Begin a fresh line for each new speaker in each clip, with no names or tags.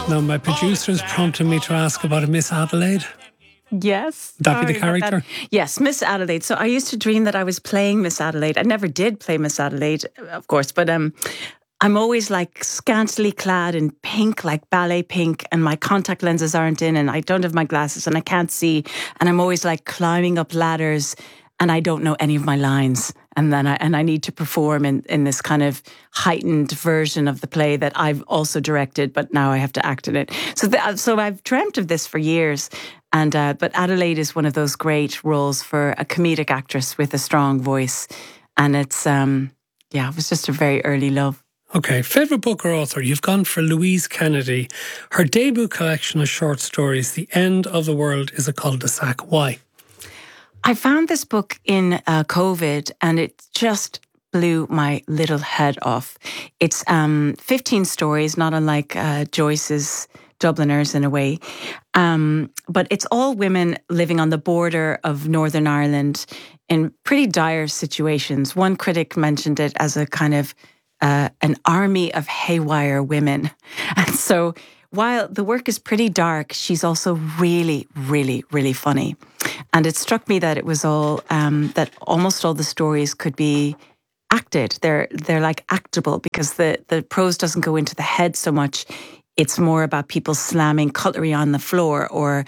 Now, my producer's prompting me to ask about a Miss Adelaide.
Yes.
Would that be the character?
Yes, Miss Adelaide. So I used to dream that I was playing Miss Adelaide. I never did play Miss Adelaide, of course, but I'm always like scantily clad in pink, like ballet pink, and my contact lenses aren't in, and I don't have my glasses, and I can't see, and I'm always like climbing up ladders, and I don't know any of my lines. And then I need to perform in this kind of heightened version of the play that I've also directed, but now I have to act in it. So I've dreamt of this for years. And but Adelaide is one of those great roles for a comedic actress with a strong voice. And it's, it was just a very early love.
Okay, favourite book or author? You've gone for Louise Kennedy. Her debut collection of short stories, The End of the World is a Cul-de-sac. Why?
I found this book in COVID and it just blew my little head off. It's 15 stories, not unlike Joyce's Dubliners in a way. But it's all women living on the border of Northern Ireland in pretty dire situations. One critic mentioned it as a kind of an army of haywire women. And so while the work is pretty dark, she's also really, really, really funny. And it struck me that it was all, that almost all the stories could be acted. They're like actable because the prose doesn't go into the head so much. It's more about people slamming cutlery on the floor or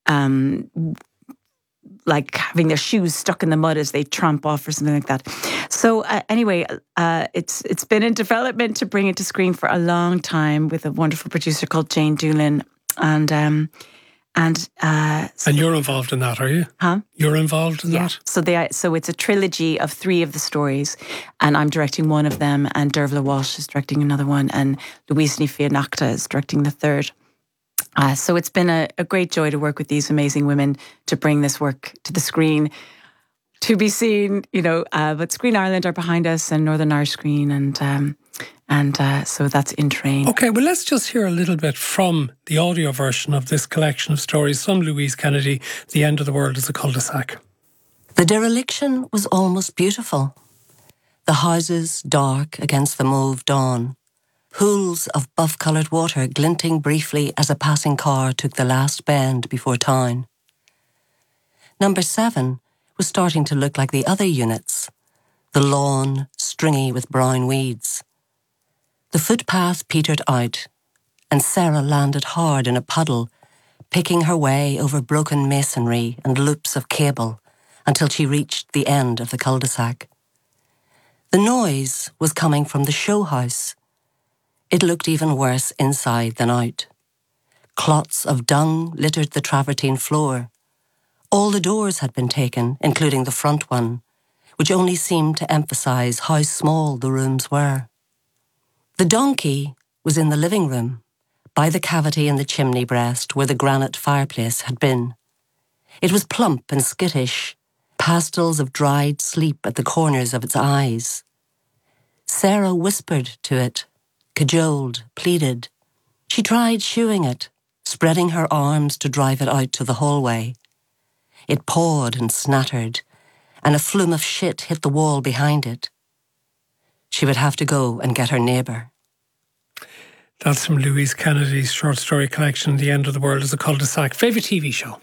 like having their shoes stuck in the mud as they tramp off or something like that. So anyway, it's been in development to bring it to screen for a long time with a wonderful producer called Jane Doolin. And
you're involved in that, are you?
Huh?
You're involved in that?
So it's a trilogy of 3 of the stories, and I'm directing one of them, and Dervla Walsh is directing another one, and Louise Ní Fianachta is directing the third. So it's been a great joy to work with these amazing women to bring this work to the screen, to be seen, but Screen Ireland are behind us and Northern Irish Screen, and so that's in train.
Okay, well, let's just hear a little bit from the audio version of this collection of stories from Louise Kennedy, The End of the World is a Cul-de-sac.
The dereliction was almost beautiful. The houses dark against the mauve dawn. Pools of buff-coloured water glinting briefly as a passing car took the last bend before town. Number 7 was starting to look like the other units, the lawn stringy with brown weeds. The footpath petered out, and Sarah landed hard in a puddle, picking her way over broken masonry and loops of cable until she reached the end of the cul-de-sac. The noise was coming from the show house. It looked even worse inside than out. Clots of dung littered the travertine floor. All the doors had been taken, including the front one, which only seemed to emphasise how small the rooms were. The donkey was in the living room, by the cavity in the chimney breast where the granite fireplace had been. It was plump and skittish, pastels of dried sleep at the corners of its eyes. Sarah whispered to it, cajoled, pleaded. She tried shooing it, spreading her arms to drive it out to the hallway. It pawed and snattered, and a flume of shit hit the wall behind it. She would have to go and get her neighbour.
That's from Louise Kennedy's short story collection, The End of the World is a Cul-de-sac. Favourite TV show?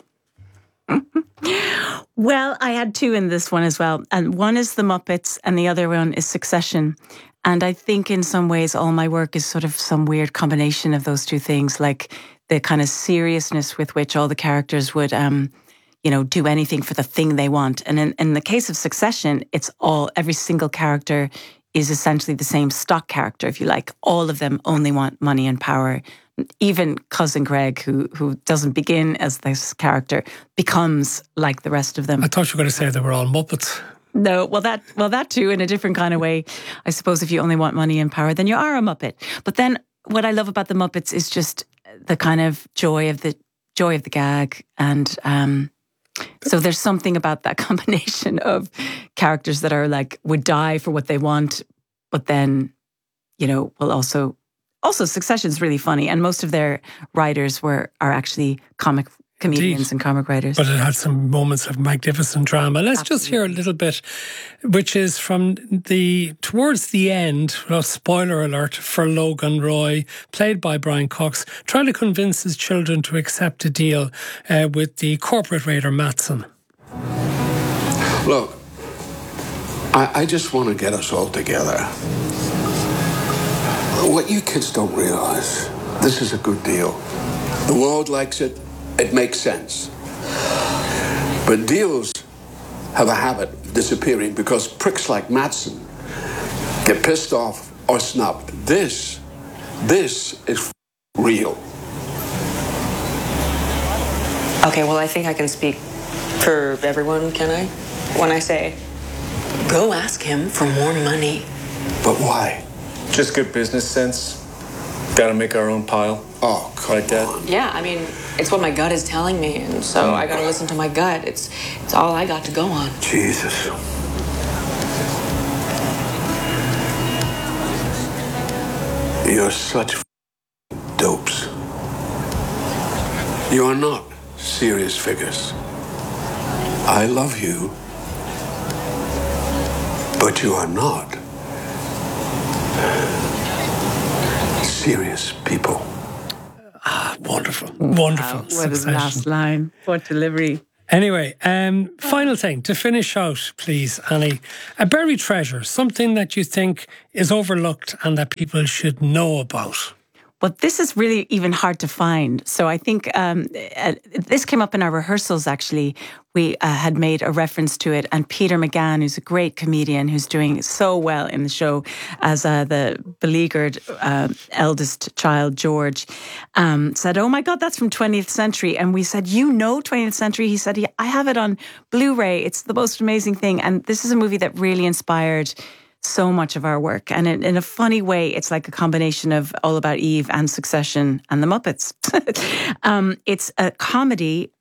Well, I had 2 in this one as well. And one is The Muppets and the other one is Succession. And I think in some ways all my work is sort of some weird combination of those 2 things, like the kind of seriousness with which all the characters would, do anything for the thing they want. And in the case of Succession, every single character is essentially the same stock character, if you like. All of them only want money and power. Even Cousin Greg, who doesn't begin as this character, becomes like the rest of them.
I thought you were going to say they were all Muppets.
No, well that too, in a different kind of way. I suppose if you only want money and power, then you are a Muppet. But then what I love about the Muppets is just the kind of joy of the gag, and so there's something about that combination of characters that are like would die for what they want, but then will also Succession's really funny, and most of their writers are actually comic comedians and comic writers.
But it had some moments of magnificent drama. Let's just hear a little bit, which is from towards the end, spoiler alert, for Logan Roy, played by Brian Cox, trying to convince his children to accept a deal with the corporate raider Mattson.
Look, I just want to get us all together. What you kids don't realize, this is a good deal. The world likes it. It makes sense. But deals have a habit of disappearing because pricks like Mattson get pissed off or snubbed. This is real.
Okay, well, I think I can speak for everyone, can I? When I say, go ask him for more money.
But why?
Just good business sense. Gotta make our own pile.
Oh, come
like that.
on.
Yeah, I mean, it's what my gut is telling me, and so I gotta listen to my gut. It's all I got to go on.
Jesus. You're such dopes. You are not serious figures. I love you, but you are not serious people.
Wonderful.
What his last line. What delivery.
Anyway, final thing to finish out, please, Annie. A buried treasure, something that you think is overlooked and that people should know about.
But this is really even hard to find. So I think this came up in our rehearsals, actually. We had made a reference to it. And Peter McGann, who's a great comedian who's doing so well in the show as the beleaguered eldest child, George, said, oh my God, that's from 20th Century. And we said, 20th Century? He said, yeah, I have it on Blu-ray. It's the most amazing thing. And this is a movie that really inspired so much of our work. And in a funny way, it's like a combination of All About Eve and Succession and The Muppets. It's a comedy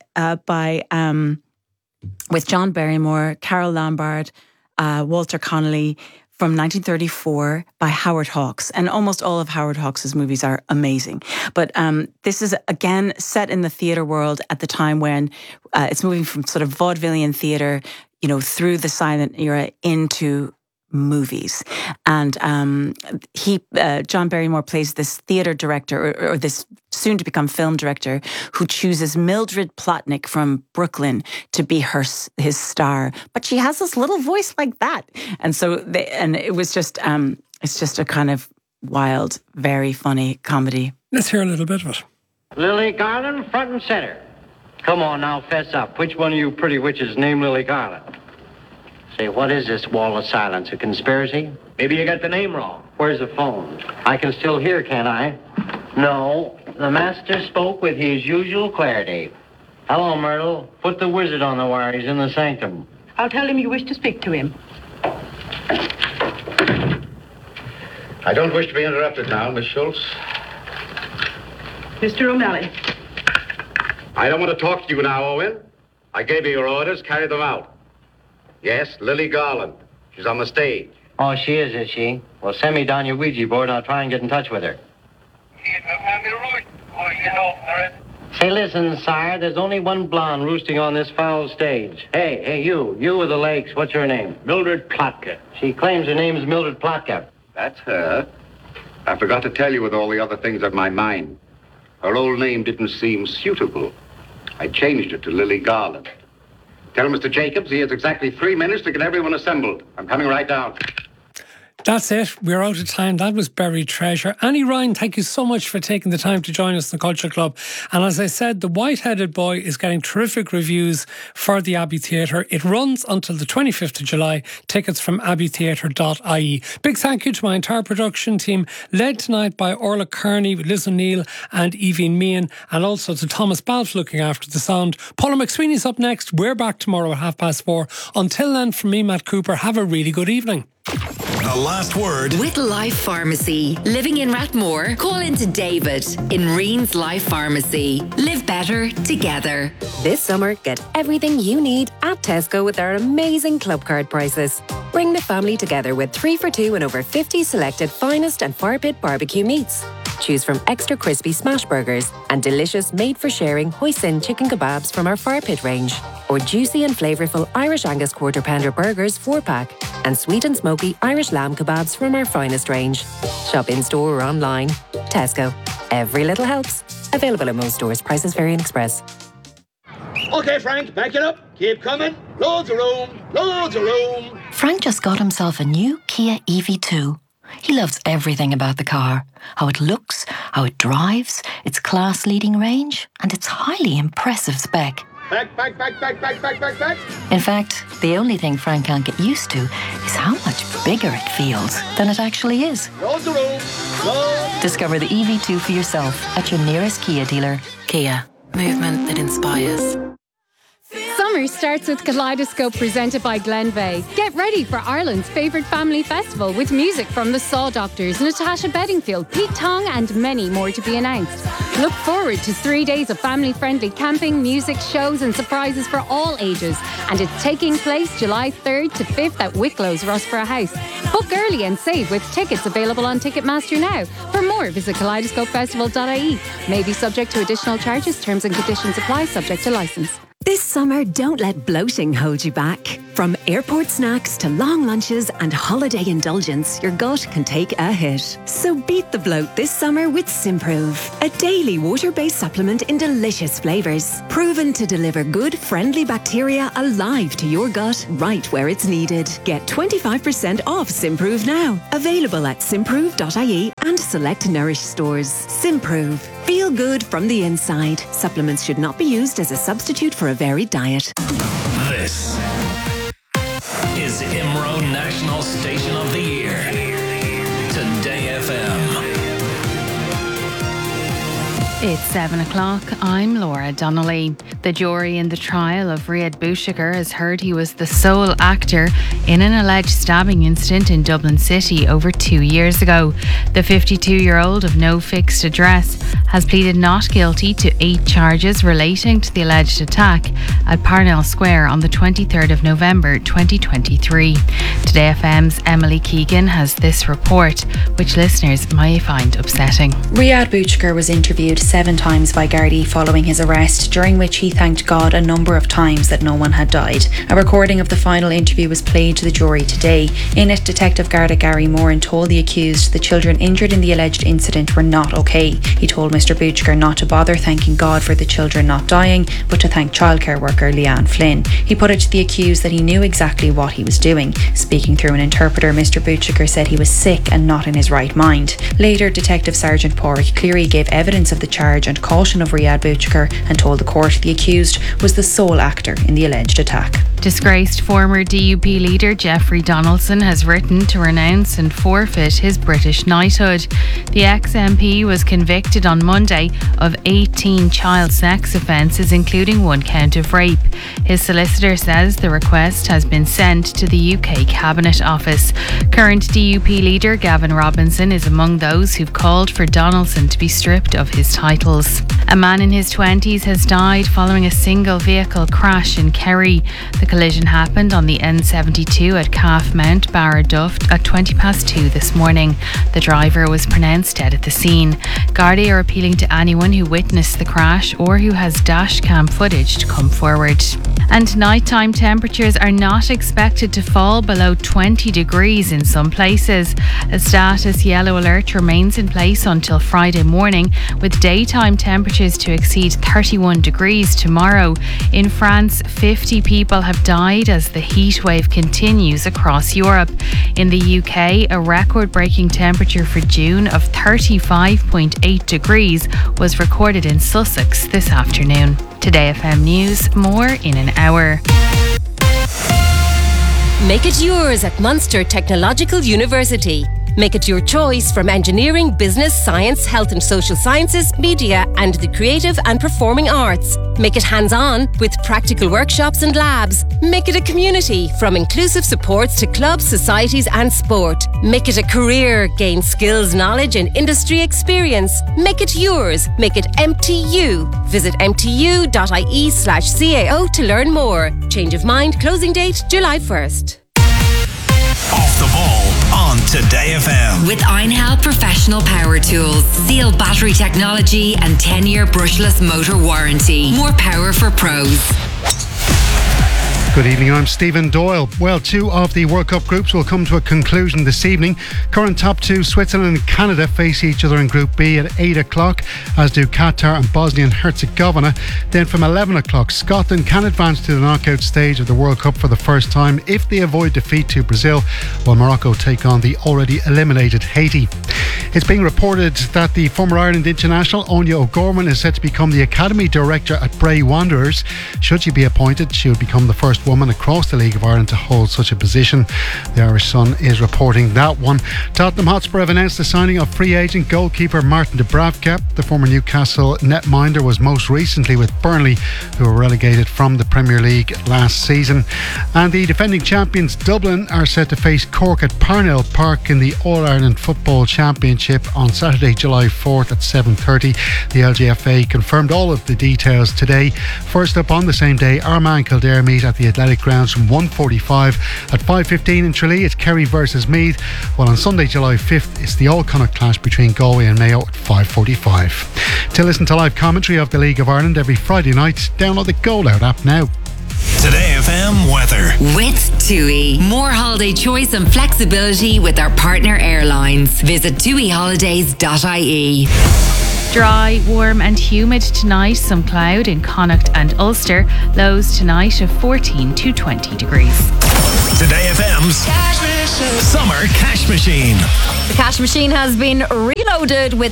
with John Barrymore, Carol Lombard, Walter Connolly from 1934 by Howard Hawks. And almost all of Howard Hawks' movies are amazing. But this is, again, set in the theatre world at the time when it's moving from sort of vaudevillian theatre, through the silent era into movies. And John Barrymore plays this theatre director or this soon to become film director who chooses Mildred Plotnick from Brooklyn to be his star. But she has this little voice like that. And so it was just it's just a kind of wild, very funny comedy.
Let's hear a little bit of it.
Lily Garland, front and center. Come on now, fess up. Which one of you pretty witches named Lily Garland? Say, what is this wall of silence? A conspiracy? Maybe you got the name wrong. Where's the phone? I can still hear, can't I? No. The master spoke with his usual clarity. Hello, Myrtle. Put the wizard on the wire. He's in the sanctum.
I'll tell him you wish to speak to him.
I don't wish to be interrupted now, Miss Schultz.
Mr. O'Malley.
I don't want to talk to you now, Owen. I gave you your orders. Carry them out. Yes, Lily Garland. She's on the stage.
Oh, she is she? Well, send me down your Ouija board and I'll try and get in touch with her. Say, listen, sire, there's only one blonde roosting on this foul stage. Hey, you with the legs, what's her name?
Mildred Plotka.
She claims her name's Mildred Plotka.
That's her. I forgot to tell you with all the other things on my mind. Her old name didn't seem suitable. I changed it to Lily Garland. Tell Mr. Jacobs he has exactly 3 minutes to get everyone assembled. I'm coming right down.
That's it. We're out of time. That was Buried Treasure. Annie Ryan, thank you so much for taking the time to join us in the Culture Club. And as I said, The White-Headed Boy is getting terrific reviews for the Abbey Theatre. It runs until the 25th of July. Tickets from abbeytheatre.ie. Big thank you to my entire production team, led tonight by Orla Kearney, Liz O'Neill and Evie Meehan, and also to Thomas Balfe looking after the sound. Paula McSweeney's up next. We're back tomorrow at 4:30. Until then, from me, Matt Cooper, have a really good evening.
the last word
with Life Pharmacy. Living in Rathmore? Call into David in Reen's Life Pharmacy. Live better together.
This summer, get everything you need at Tesco with our amazing club card prices. Bring the family together with 3 for 2 and over 50 selected finest and fire pit barbecue meats. Choose from extra crispy smash burgers and delicious made-for-sharing hoisin chicken kebabs from our fire pit range, or juicy and flavourful Irish Angus quarter pounder burgers 4-pack, and sweet and smoky Irish lamb kebabs from our finest range. Shop in-store or online. Tesco. Every little helps. Available at most stores. Prices vary in Express.
Okay, Frank, back it up. Keep coming. Loads of room. Loads of room.
Frank just got himself a new Kia EV2. He loves everything about the car. How it looks, how it drives, its class-leading range, and its highly impressive spec.
Back.
In fact, the only thing Frank can't get used to is how much bigger it feels than it actually is.
Loads of room.
Discover the EV2 for yourself at your nearest Kia dealer. Kia. Movement that inspires.
Summer starts with Kaleidoscope presented by Glenveigh. Get ready for Ireland's favourite family festival with music from the Saw Doctors, Natasha Bedingfield, Pete Tong and many more to be announced. Look forward to 3 days of family-friendly camping, music, shows and surprises for all ages. And it's taking place July 3rd to 5th at Wicklow's Rossborough House. Book early and save with tickets available on Ticketmaster now. For more, visit kaleidoscopefestival.ie. May be subject to additional charges, terms and conditions apply, subject to licence.
This summer, don't let bloating hold you back. From airport snacks to long lunches and holiday indulgence, your gut can take a hit. So beat the bloat this summer with Simprove, a daily water-based supplement in delicious flavours. Proven to deliver good, friendly bacteria alive to your gut right where it's needed. Get 25% off Simprove now. Available at simprove.ie and select Nourish stores. Simprove. Feel good from the inside. Supplements should not be used as a substitute for a varied diet.
This is IMRO National Station of the Year. Today FM.
It's 7 o'clock. I'm Laura Donnelly. The jury in the trial of Riyad Bouchikar has heard he was the sole actor in an alleged stabbing incident in Dublin City over 2 years ago. The 52-year-old of no fixed address has pleaded not guilty to 8 charges relating to the alleged attack at Parnell Square on the 23rd of November 2023. Today FM's Emily Keegan has this report, which listeners may find upsetting.
Riyad Bouchikar was interviewed 7 times by Gardaí following his arrest, during which he thanked God a number of times that no one had died. A recording of the final interview was played to the jury today. In it, Detective Garda Gary Moran told the accused the children injured in the alleged incident were not okay. He told Mr Bouchikar not to bother thanking God for the children not dying, but to thank childcare worker Leanne Flynn. He put it to the accused that he knew exactly what he was doing. Speaking through an interpreter, Mr Bouchikar said he was sick and not in his right mind. Later, Detective Sergeant Pádraig Cleary gave evidence of the charge and caution of Riyad Bouchikar and told the court the accused was the sole actor in the alleged attack.
Disgraced former DUP leader Jeffrey Donaldson has written to renounce and forfeit his British knighthood. The ex-MP was convicted on Monday of 18 child sex offences, including 1 count of rape. His solicitor says the request has been sent to the UK Cabinet Office. Current DUP leader Gavin Robinson is among those who've called for Donaldson to be stripped of his titles. A man in his 20s has died following a single vehicle crash in Kerry. The collision happened on the N72 at Calf Mount, Barraduff at 2:20 this morning. The driver was pronounced dead at the scene. Gardaí are appealing to anyone who witnessed the crash or who has dash cam footage to come forward. And nighttime temperatures are not expected to fall below 20 degrees in some places. A status yellow alert remains in place until Friday morning, with daytime temperatures to exceed 31 degrees tomorrow. In France, 50 people have died as the heat wave continues across Europe. In the UK, a record-breaking temperature for June of 35.8 degrees was recorded in Sussex this afternoon. Today FM News, more in an hour.
Make it yours at Munster Technological University. Make it your choice from engineering, business, science, health and social sciences, media and the creative and performing arts. Make it hands-on with practical workshops and labs. Make it a community from inclusive supports to clubs, societies and sport. Make it a career. Gain skills, knowledge and industry experience. Make it yours. Make it MTU. Visit mtu.ie/CAO to learn more. Change of mind. Closing date July 1st.
Off the ball on Today FM.
With Einhell Professional Power Tools. Seal battery technology and 10-year brushless motor warranty. More power for pros.
Good evening, I'm Stephen Doyle. Well, 2 of the World Cup groups will come to a conclusion this evening. Current top 2, Switzerland and Canada, face each other in Group B at 8 o'clock, as do Qatar and Bosnia and Herzegovina. Then from 11 o'clock, Scotland can advance to the knockout stage of the World Cup for the first time if they avoid defeat to Brazil, while Morocco take on the already eliminated Haiti. It's being reported that the former Ireland international, Anya O'Gorman, is set to become the Academy Director at Bray Wanderers. Should she be appointed, she would become the first woman across the League of Ireland to hold such a position. The Irish Sun is reporting that one. Tottenham Hotspur have announced the signing of free agent goalkeeper Martin Dubravka. The former Newcastle netminder was most recently with Burnley, who were relegated from the Premier League last season. And the defending champions Dublin are set to face Cork at Parnell Park in the All-Ireland Football Championship on Saturday, July 4th at 7:30. The LGFA confirmed all of the details today. First up on the same day, Armagh and Kildare meet at the Athletic Grounds from 1:45. At 5:15 in Tralee, it's Kerry versus Meath, while on Sunday, July 5th, it's the All-Connacht clash between Galway and Mayo at 5:45. To listen to live commentary of the League of Ireland every Friday night, download the Go Loud app now.
Today FM weather.
With TUI. More holiday choice and flexibility with our partner airlines. Visit tuiholidays.ie.
Dry, warm and humid tonight. Some cloud in Connacht and Ulster. Lows tonight of 14 to 20 degrees.
Today FM's Summer Cash Machine.
The cash machine has been reloaded with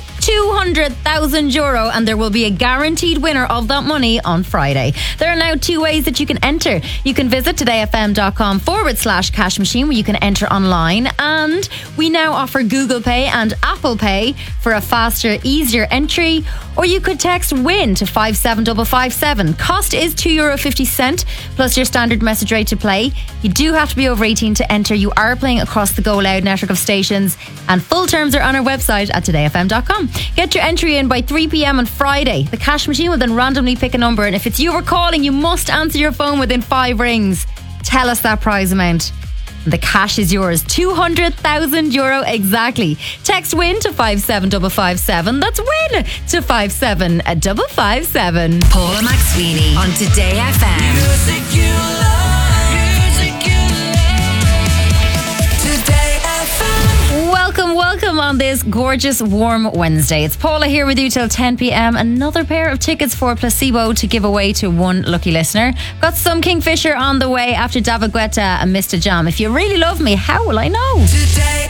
€200,000 and there will be a guaranteed winner of that money on Friday. There are now 2 ways that you can enter. You can visit todayfm.com/cash machine where you can enter online, and we now offer Google Pay and Apple Pay for a faster, easier entry, or you could text WIN to 57557. Cost is €2.50 plus your standard message rate to play. You do have to be over 18 to enter. You are playing across the Go Loud network of stations, and full terms are on our website at todayfm.com. Get your entry in by 3 p.m. on Friday. The cash machine will then randomly pick a number, and if it's you we're calling, you must answer your phone within 5 rings. Tell us that prize amount. The cash is yours. €200,000 exactly. Text WIN to 57557. That's WIN to 57557.
Paula McSweeney on Today FM.
Music you love. Today FM.
Welcome on this gorgeous warm Wednesday. It's Paula here with you till 10 p.m. Another pair of tickets for Placebo to give away to one lucky listener. Got some Kingfisher on the way after David Guetta and Mr. Jam. If you really love me, how will I know?
Today